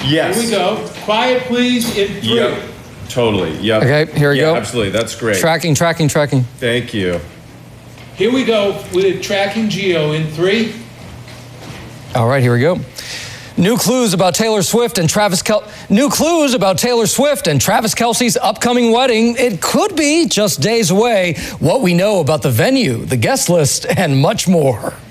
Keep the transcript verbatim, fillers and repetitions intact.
Yes. Here we go. Quiet, please, in three. Yep. Totally. Yep. Okay, here we yeah, go. Absolutely. That's great. Tracking, tracking, tracking. Thank you. Here we go with tracking Geo in three. All right, here we go. New clues about Taylor Swift and Travis Kel- New clues about Taylor Swift and Travis Kelce's upcoming wedding. It could be just days away. What we know about the venue, the guest list, and much more.